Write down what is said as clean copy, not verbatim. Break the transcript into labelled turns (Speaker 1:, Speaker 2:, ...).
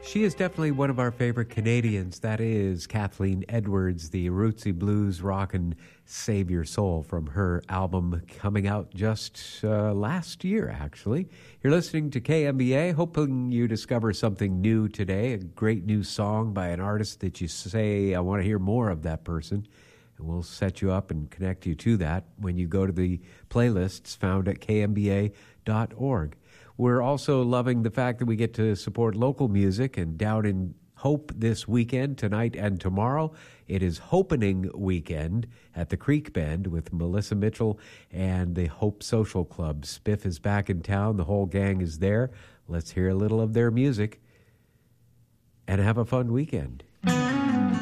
Speaker 1: She is definitely one of our favorite Canadians. That is Kathleen Edwards, the rootsy blues rock and save your soul from her album coming out just last year, actually. You're listening to KMBA, hoping you discover something new today, a great new song by an artist that you say, I want to hear more of that person. And we'll set you up and connect you to that when you go to the playlists found at kmba.org. We're also loving the fact that we get to support local music, and down in Hope this weekend, tonight and tomorrow, it is Hopening Weekend at the Creek Bend with Melissa Mitchell and the Hope Social Club. Spiff is back in town. The whole gang is there. Let's hear a little of their music and have a fun weekend.